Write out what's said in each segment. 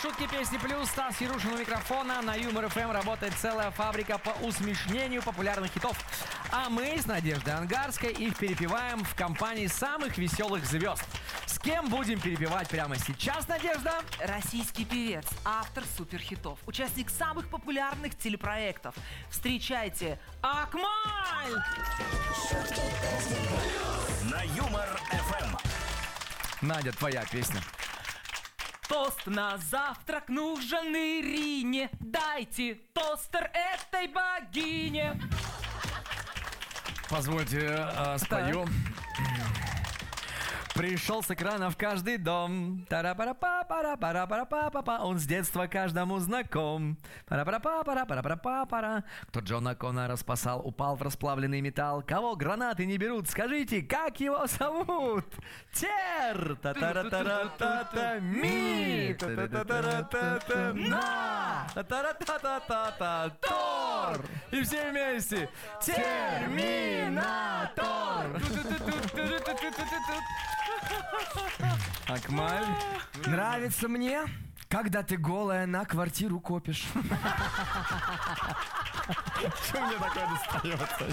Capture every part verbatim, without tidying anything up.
Шутки, песни плюс. Стас Ярушин у микрофона. На Юмор ФМ работает целая фабрика по усмешнению популярных хитов. А мы с Надеждой Ангарской их перепеваем в компании самых веселых звезд. С кем будем перепевать прямо сейчас, Надежда? Российский певец, автор суперхитов, участник самых популярных телепроектов. Встречайте, Акмаль! На Юмор ФМ. Надя, твоя песня. Тост на завтрак нужен Ирине. Дайте тостер этой богине. Позвольте, э, спою. Пришел с экрана в каждый дом. Тара-пара-па-пара-пара-пара-па-па. Он с детства каждому знаком. Пара-пара-па-пара-пара-пара-пара. Кто Джона Коннора спасал, упал в расплавленный металл. Кого гранаты не берут, скажите, как его зовут? Тер! Та-та-ра-та-ра-та-та. Ми! Та-та-та-ра-та-та. На! Та-та-ра-та-та-та-та. Тор! И все вместе. Терминатор! Акмаль, Нравится мне, когда ты голая на квартиру копишь. что мне такое достается?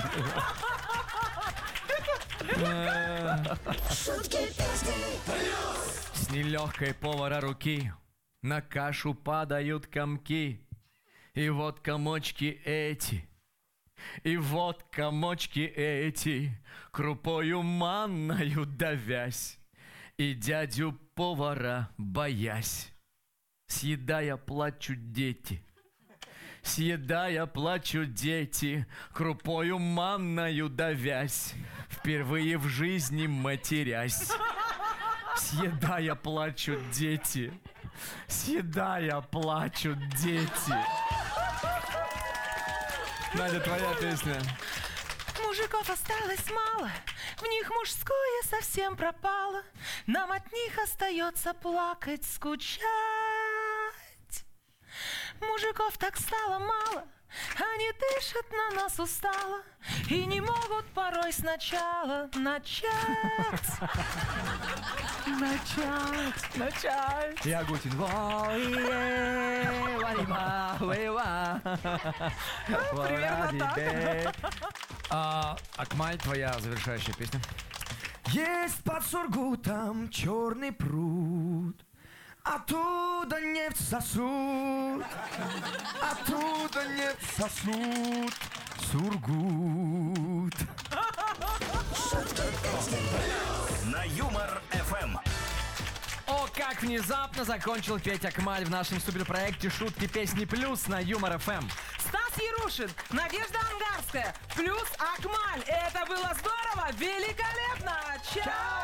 С нелегкой повара руки на кашу падают комки. И вот комочки эти, и вот комочки эти, крупою манною давясь, и дядю повара боясь. Съедая плачут дети, съедая плачут дети, крупою манною давясь, впервые в жизни матерясь. Съедая плачут дети, съедая плачут дети. Надя, твоя песня. Мужиков осталось мало, в них мужское совсем пропало. Нам от них остается плакать, скучать. Мужиков так стало мало, они дышат на нас устало и не могут порой сначала начать. Начать, начать. Ягутин. Примерно так. А, Акмаль, твоя завершающая песня. Есть под Сургутом черный пруд, оттуда нефть сосуд, оттуда нефть сосуд, Сургут. На Юмор ФМ. О, как внезапно закончил петь Акмаль в нашем суперпроекте «Шутки, песни плюс» на Юмор ФМ. Стас Ярушин, Надежда Ангарская, плюс Акмаль. Это было здорово, великолепно. Чао!